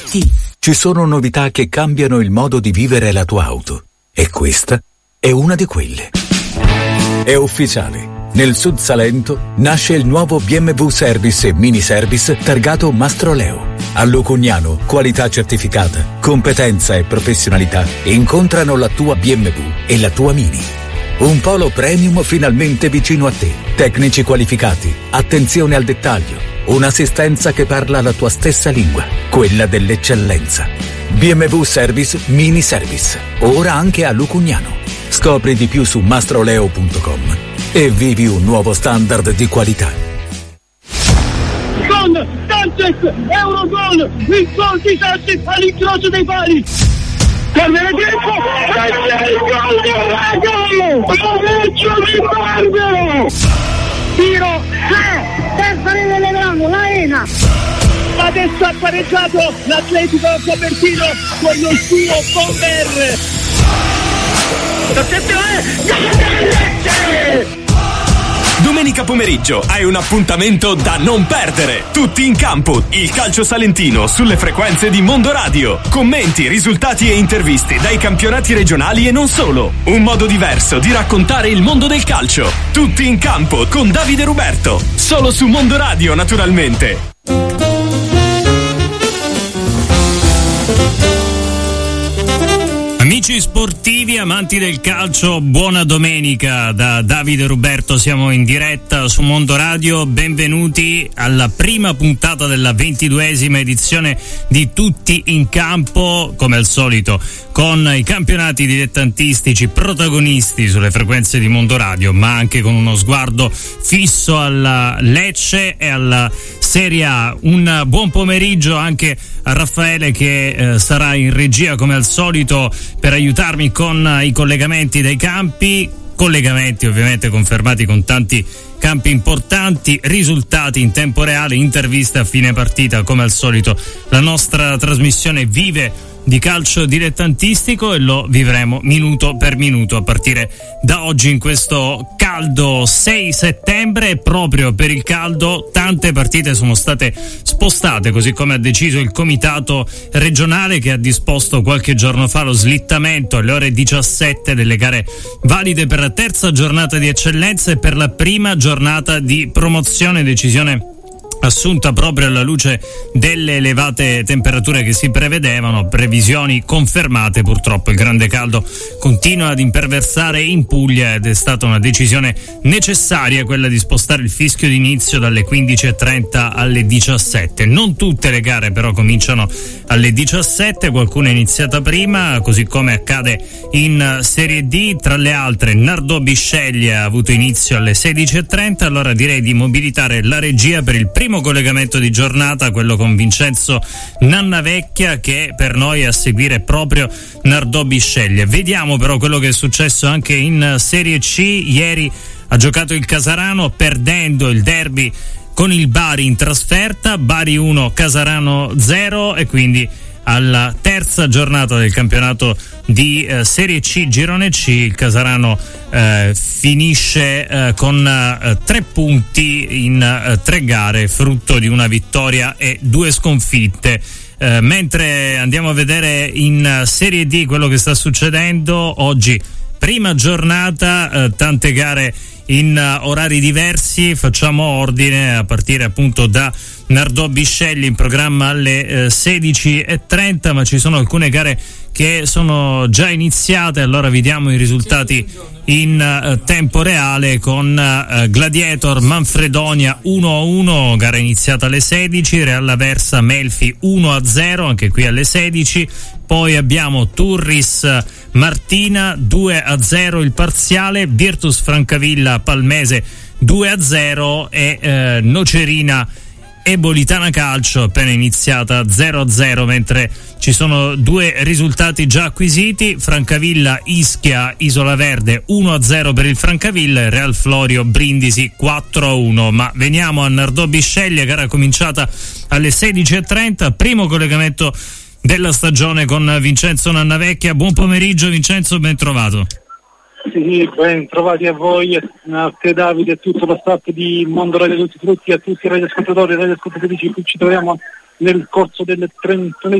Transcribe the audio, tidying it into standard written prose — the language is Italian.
Mobility. Ci sono novità che cambiano il modo di vivere la tua auto. E questa è una di quelle. È ufficiale. Nel Sud Salento nasce il nuovo BMW Service e Mini Service targato Mastroleo. A Lucugnano, qualità certificata, competenza e professionalità incontrano la tua BMW e la tua Mini. Un polo premium finalmente vicino a te. Tecnici qualificati, attenzione al dettaglio, un'assistenza che parla la tua stessa lingua, quella dell'eccellenza. BMW Service Mini Service, ora anche a Lucugnano. Scopri di più su mastroleo.com e vivi un nuovo standard di qualità. Con Sanchez, Eurogol, il gol di Sanchez all'incrocio dei pali. Perdere tempo, il gol di Rago, pareggio di Barbero. Tiro, terza rete dell'anno, Laena. Adesso ha pareggiato l'Atletico Copertino con lo suo bomber. Domenica pomeriggio hai un appuntamento da non perdere. Tutti in campo, il calcio salentino sulle frequenze di Mondo Radio. Commenti, risultati e interviste dai campionati regionali e non solo. Un modo diverso di raccontare il mondo del calcio. Tutti in campo con Davide Ruberto. Solo su Mondo Radio, naturalmente. Amici sportivi, amanti del calcio, buona domenica da Davide Ruberto, siamo in diretta su Mondo Radio, benvenuti alla prima puntata della 22esima edizione di Tutti in Campo, come al solito con i campionati dilettantistici protagonisti sulle frequenze di Mondo Radio, ma anche con uno sguardo fisso alla Lecce e alla Serie A. Un buon pomeriggio anche a Raffaele che sarà in regia come al solito per aiutarmi con i collegamenti dai campi, collegamenti ovviamente confermati con tanti campi importanti, risultati in tempo reale, interviste a fine partita, come al solito la nostra trasmissione vive di calcio dilettantistico e lo vivremo minuto per minuto a partire da oggi in questo caldo 6 settembre. E proprio per il caldo tante partite sono state spostate, così come ha deciso il comitato regionale che ha disposto qualche giorno fa lo slittamento alle ore 17 delle gare valide per la terza giornata di eccellenza e per la prima giornata di promozione, decisione assunta proprio alla luce delle elevate temperature che si prevedevano, previsioni confermate. Purtroppo il grande caldo continua ad imperversare in Puglia ed è stata una decisione necessaria quella di spostare il fischio d'inizio dalle 15:30 alle 17. Non tutte le gare però cominciano alle 17, qualcuna è iniziata prima, così come accade in Serie D. Tra le altre Nardò Bisceglie ha avuto inizio alle 16:30, allora direi di mobilitare la regia per il primo collegamento di giornata, quello con Vincenzo Nannavecchia, che per noi è a seguire proprio Nardò Bisceglie. Vediamo però quello che è successo anche in Serie C. Ieri ha giocato il Casarano perdendo il derby con il Bari in trasferta, Bari 1 Casarano 0, e quindi alla terza giornata del campionato di Serie C Girone C il Casarano finisce con 3 punti in 3 gare, frutto di una vittoria e 2 sconfitte. Mentre andiamo a vedere in Serie D quello che sta succedendo oggi, prima giornata, tante gare in orari diversi, facciamo ordine a partire appunto da Nardò Bisceglie in programma alle 16:30, ma ci sono alcune gare che sono già iniziate, allora vediamo i risultati in tempo reale con Gladiator Manfredonia 1-1, gara iniziata alle 16, Real Aversa Melfi 1-0, anche qui alle 16, poi abbiamo Turris Martina 2-0 il parziale, Virtus Francavilla Palmese 2-0 e Nocerina Ebolitana Calcio appena iniziata 0-0, mentre ci sono 2 risultati già acquisiti: Francavilla Ischia Isola Verde 1-0 per il Francavilla e Real Florio Brindisi 4-1. Ma veniamo a Nardò Bisceglie, gara cominciata alle 16:30, primo collegamento della stagione con Vincenzo Nannavecchia. Buon pomeriggio Vincenzo, ben trovato. Sì, ben trovati a voi, a te Davide e tutto lo staff di Mondo Radio Tutti Frutti, a tutti i radioascoltatori e radioascoltatrici che ci troviamo nel corso del 31